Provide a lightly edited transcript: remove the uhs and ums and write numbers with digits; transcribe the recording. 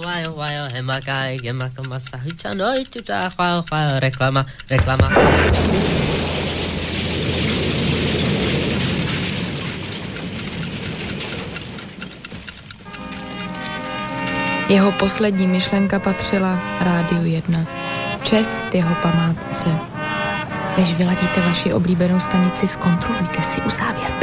Reklama. Jeho poslední myšlenka patřila Rádiu 1. Čest jeho památce. Než vyladíte vaši oblíbenou stanici, zkontrolujte si uzávěr